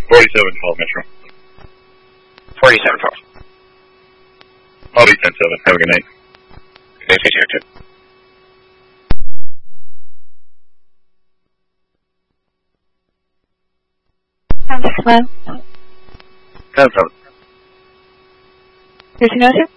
4712 Metro. 4712. I'll be 10-7. Have a good night. Good day, take care, too. Hello. 10-7. Here's your notice.